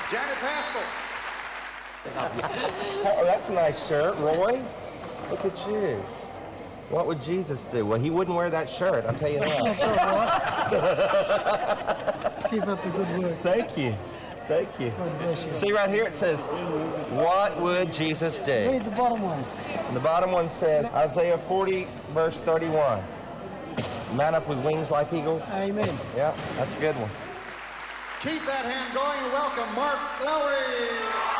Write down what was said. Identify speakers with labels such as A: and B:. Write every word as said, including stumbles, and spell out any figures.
A: Janet Pastel.
B: Oh, that's a nice shirt, Roy. Look at you. What would Jesus do? Well, he wouldn't wear that shirt, I'll tell you that.
C: That's all right. Keep up the good work.
B: Thank you. Thank you.
C: God bless you.
B: See right here it says, what would Jesus do?
C: Read the bottom one.
B: And the bottom one says, Isaiah forty, verse thirty-one. Man up with wings like eagles.
C: Amen.
B: Yeah, that's a good one.
A: Keep that hand going and welcome Mark Lowry.